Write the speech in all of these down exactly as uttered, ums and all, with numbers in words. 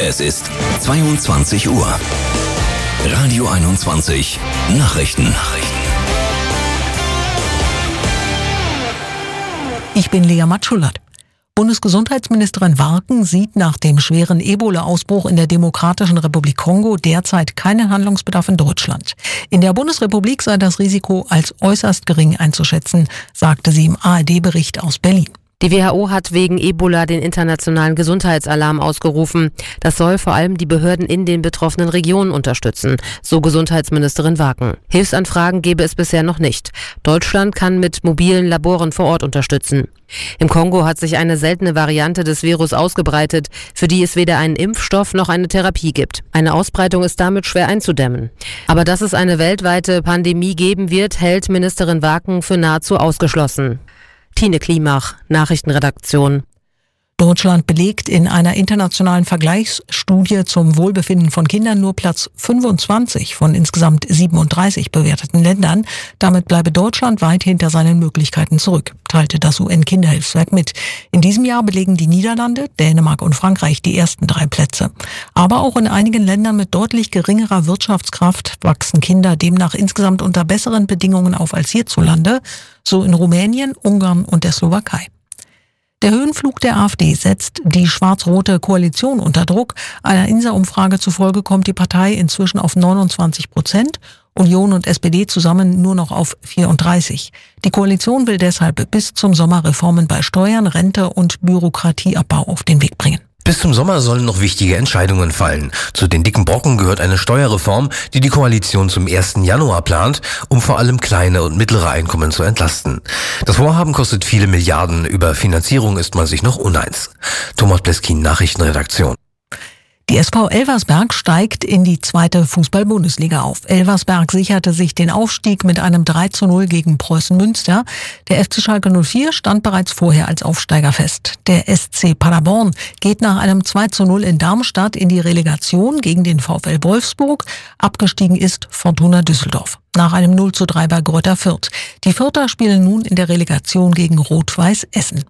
Es ist zweiundzwanzig Uhr. Radio einundzwanzig Nachrichten. Nachrichten. Ich bin Lea Matschullat. Bundesgesundheitsministerin Warken sieht nach dem schweren Ebola-Ausbruch in der Demokratischen Republik Kongo derzeit keinen Handlungsbedarf in Deutschland. In der Bundesrepublik sei das Risiko als äußerst gering einzuschätzen, sagte sie im A R D-Bericht aus Berlin. Die W H O hat wegen Ebola den internationalen Gesundheitsalarm ausgerufen. Das soll vor allem die Behörden in den betroffenen Regionen unterstützen, so Gesundheitsministerin Warken. Hilfsanfragen gebe es bisher noch nicht. Deutschland kann mit mobilen Laboren vor Ort unterstützen. Im Kongo hat sich eine seltene Variante des Virus ausgebreitet, für die es weder einen Impfstoff noch eine Therapie gibt. Eine Ausbreitung ist damit schwer einzudämmen. Aber dass es eine weltweite Pandemie geben wird, hält Ministerin Warken für nahezu ausgeschlossen. Tine Klimach, Nachrichtenredaktion. Deutschland belegt in einer internationalen Vergleichsstudie zum Wohlbefinden von Kindern nur Platz fünfundzwanzig von insgesamt siebenunddreißig bewerteten Ländern. Damit bleibe Deutschland weit hinter seinen Möglichkeiten zurück, teilte das U N-Kinderhilfswerk mit. In diesem Jahr belegen die Niederlande, Dänemark und Frankreich die ersten drei Plätze. Aber auch in einigen Ländern mit deutlich geringerer Wirtschaftskraft wachsen Kinder demnach insgesamt unter besseren Bedingungen auf als hierzulande, so in Rumänien, Ungarn und der Slowakei. Der Höhenflug der AfD setzt die schwarz-rote Koalition unter Druck. Einer Insa-Umfrage zufolge kommt die Partei inzwischen auf neunundzwanzig Prozent, Union und S P D zusammen nur noch auf vierunddreißig. Die Koalition will deshalb bis zum Sommer Reformen bei Steuern, Rente und Bürokratieabbau auf den Weg bringen. Bis zum Sommer sollen noch wichtige Entscheidungen fallen. Zu den dicken Brocken gehört eine Steuerreform, die die Koalition zum ersten Januar plant, um vor allem kleine und mittlere Einkommen zu entlasten. Das Vorhaben kostet viele Milliarden. Über Finanzierung ist man sich noch uneins. Thomas Bleskin, Nachrichtenredaktion. Die S V Elversberg steigt in die zweite Fußball-Bundesliga auf. Elversberg sicherte sich den Aufstieg mit einem drei zu null gegen Preußen Münster. Der F C Schalke null vier stand bereits vorher als Aufsteiger fest. Der S C Paderborn geht nach einem zwei zu null in Darmstadt in die Relegation gegen den VfL Wolfsburg. Abgestiegen ist Fortuna Düsseldorf nach einem null zu drei bei Greuther Fürth. Die Fürther spielen nun in der Relegation gegen Rot-Weiß Essen.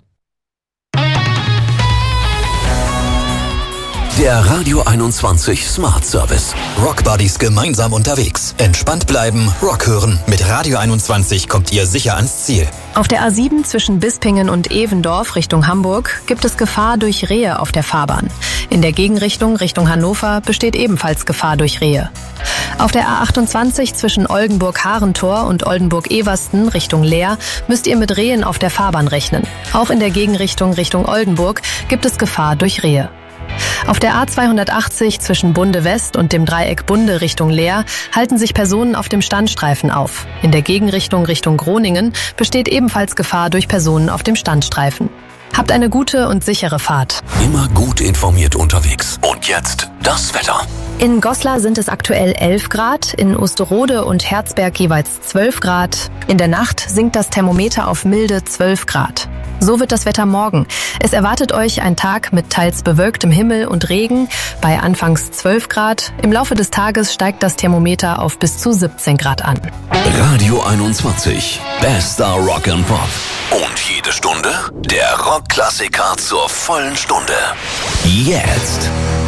Der Radio einundzwanzig Smart Service. Rock Buddies gemeinsam unterwegs. Entspannt bleiben, Rock hören. Mit Radio einundzwanzig kommt ihr sicher ans Ziel. Auf der A sieben zwischen Bispingen und Evendorf Richtung Hamburg gibt es Gefahr durch Rehe auf der Fahrbahn. In der Gegenrichtung Richtung Hannover besteht ebenfalls Gefahr durch Rehe. Auf der A achtundzwanzig zwischen Oldenburg-Harentor und Oldenburg-Eversten Richtung Leer müsst ihr mit Rehen auf der Fahrbahn rechnen. Auch in der Gegenrichtung Richtung Oldenburg gibt es Gefahr durch Rehe. Auf der A zweihundertachtzig zwischen Bunde West und dem Dreieck Bunde Richtung Leer halten sich Personen auf dem Standstreifen auf. In der Gegenrichtung Richtung Groningen besteht ebenfalls Gefahr durch Personen auf dem Standstreifen. Habt eine gute und sichere Fahrt. Immer gut informiert unterwegs. Und jetzt das Wetter. In Goslar sind es aktuell elf Grad, in Osterode und Herzberg jeweils zwölf Grad. In der Nacht sinkt das Thermometer auf milde zwölf Grad. So wird das Wetter morgen. Es erwartet euch ein Tag mit teils bewölktem Himmel und Regen bei anfangs zwölf Grad. Im Laufe des Tages steigt das Thermometer auf bis zu siebzehn Grad an. Radio einundzwanzig. Bester Rock and Pop. Und jede Stunde der Rockklassiker zur vollen Stunde. Jetzt.